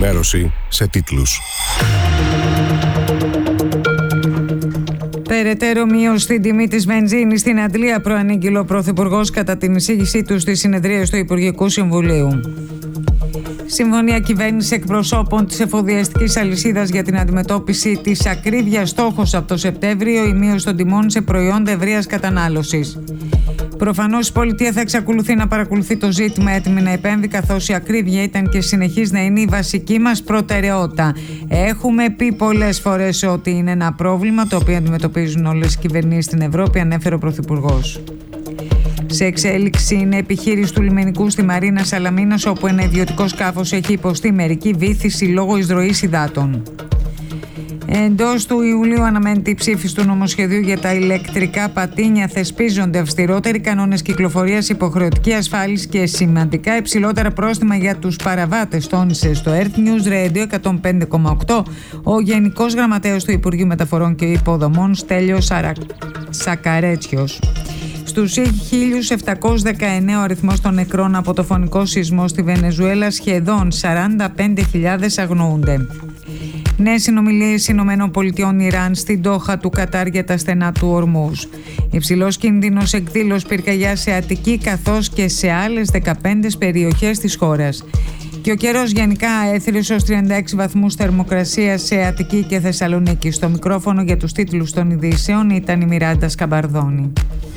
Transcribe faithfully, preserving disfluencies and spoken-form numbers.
ενημέρωση σε τίτλους. Περαιτέρω μείωση στην τιμή της βενζίνης στην Αντλία προανήγγειλε ο Πρωθυπουργός κατά την εισήγησή του στις συνεδρίες του Υπουργικού Συμβουλίου. Συμφωνία κυβέρνηση εκπροσώπων της εφοδιαστικής αλυσίδας για την αντιμετώπιση της ακρίβειας. Στόχος από το Σεπτέμβριο η μείωση των τιμών σε προϊόντα ευρείας κατανάλωσης. Προφανώς η πολιτεία θα εξακολουθεί να παρακολουθεί το ζήτημα, έτοιμη να επέμβει, καθώς η ακρίβεια ήταν και συνεχίζει να είναι η βασική μας προτεραιότητα. Έχουμε πει πολλές φορές ότι είναι ένα πρόβλημα το οποίο αντιμετωπίζουν όλες οι κυβερνήσεις στην Ευρώπη, ανέφερε ο Πρωθυπουργός. Σε εξέλιξη είναι επιχείρηση του λιμενικού στη Μαρίνα Σαλαμίνας, όπου ένα ιδιωτικό σκάφος έχει υποστεί μερική βύθιση λόγω εισρωής υδάτων. Εντός του Ιουλίου αναμένεται η ψήφιση του νομοσχεδίου για τα ηλεκτρικά πατίνια. Θεσπίζονται αυστηρότεροι κανόνες κυκλοφορίας, υποχρεωτική ασφάλιση και σημαντικά υψηλότερα πρόστιμα για τους παραβάτες, τόνισε στο Earth News Radio εκατόν πέντε κόμμα οκτώ ο Γενικός Γραμματέας του Υπουργείου Μεταφορών και Υποδομών Στέλιος Σαρα... Σακαρέτσιος. Στους χίλιους επτακόσιους δεκαεννέα ο αριθμός των νεκρών από το φωνικό σεισμό στη Βενεζουέλα, σχεδόν σαράντα πέντε χιλιάδες αγνοούνται. Νέες συνομιλίες Ηνωμένων Πολιτειών Ιράν στην Ντόχα του Κατάρ για τα στενά του Ορμούζ. Υψηλός κίνδυνος εκδήλωση πυρκαγιά σε Αττική καθώς και σε άλλες δεκαπέντε περιοχές της χώρας. Και ο καιρός γενικά έθριος ως τριάντα έξι βαθμούς θερμοκρασία σε Αττική και Θεσσαλονίκη. Στο μικρόφωνο για τους τίτλους των ειδήσεων ήταν η Μιράντα Σκαμπαρδόνη.